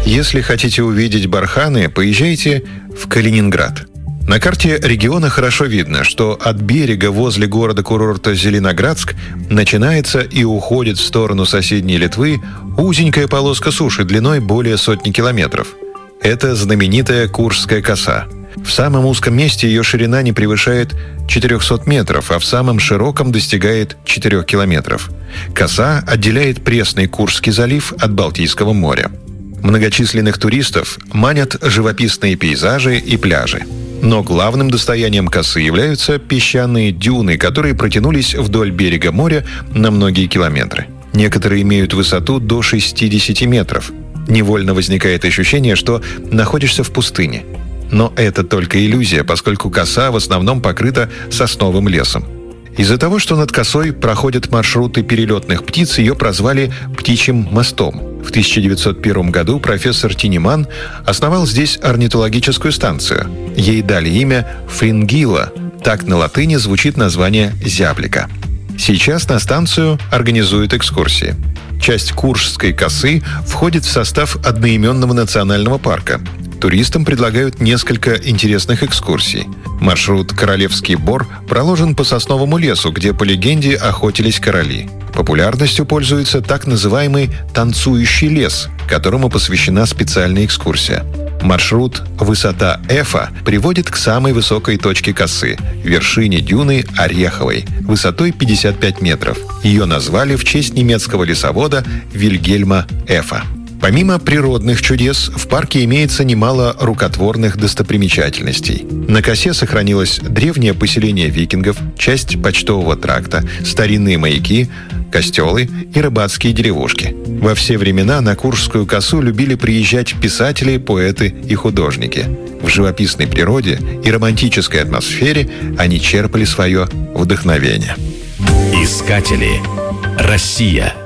Если хотите увидеть барханы, поезжайте в Калининград. На карте региона хорошо видно, что от берега возле города-курорта Зеленоградск начинается и уходит в сторону соседней Литвы узенькая полоска суши длиной более 100 километров. Это знаменитая Куршская коса. В самом узком месте ее ширина не превышает 400 метров, а в самом широком достигает 4 километров. Коса отделяет пресный Куршский залив от Балтийского моря. Многочисленных туристов манят живописные пейзажи и пляжи. Но главным достоянием косы являются песчаные дюны, которые протянулись вдоль берега моря на многие километры. Некоторые имеют высоту до 60 метров. Невольно возникает ощущение, что находишься в пустыне. Но это только иллюзия, поскольку коса в основном покрыта сосновым лесом. Из-за того, что над косой проходят маршруты перелетных птиц, ее прозвали «птичьим мостом». В 1901 году профессор Тинеман основал здесь орнитологическую станцию. Ей дали имя Фрингила. Так на латыни звучит название зяблика. Сейчас на станцию организуют экскурсии. Часть Куршской косы входит в состав одноименного национального парка. Туристам предлагают несколько интересных экскурсий. Маршрут «Королевский бор» проложен по сосновому лесу, где, по легенде, охотились короли. Популярностью пользуется так называемый «танцующий лес», которому посвящена специальная экскурсия. Маршрут «Высота Эфа» приводит к самой высокой точке косы – вершине дюны Ореховой, высотой 55 метров. Ее назвали в честь немецкого лесовода Вильгельма Эфа. Помимо природных чудес, в парке имеется немало рукотворных достопримечательностей. На косе сохранилось древнее поселение викингов, часть почтового тракта, старинные маяки, костелы и рыбацкие деревушки. Во все времена на Куршскую косу любили приезжать писатели, поэты и художники. В живописной природе и романтической атмосфере они черпали свое вдохновение. Искатели. Россия.